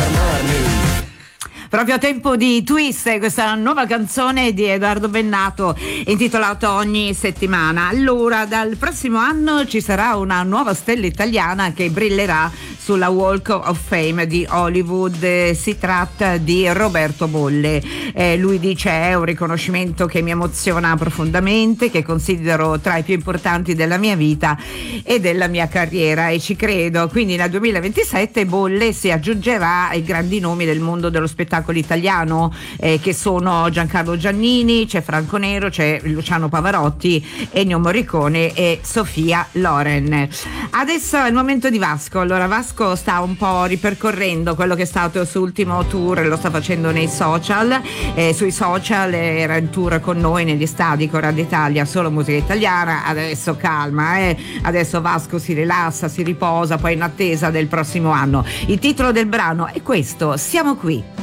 fermarmi. Proprio a tempo di twist, questa nuova canzone di Edoardo Bennato intitolata Ogni settimana. Allora, dal prossimo anno ci sarà una nuova stella italiana che brillerà sulla Walk of Fame di Hollywood. Si tratta di Roberto Bolle. Lui dice: è un riconoscimento che mi emoziona profondamente, che considero tra i più importanti della mia vita e della mia carriera, e ci credo. Quindi nel 2027 Bolle si aggiungerà ai grandi nomi del mondo dello spettacolo italiano, che sono Giancarlo Giannini, c'è Franco Nero, c'è Luciano Pavarotti, Ennio Morricone e Sofia Loren. Adesso è il momento di Vasco. Allora, Vasco sta un po' ripercorrendo quello che è stato il suo ultimo tour, lo sta facendo nei social, sui social era in tour con noi negli stadi con Radio Italia, solo musica italiana. Adesso calma, adesso Vasco si rilassa, si riposa, poi in attesa del prossimo anno. Il titolo del brano è questo: Siamo qui.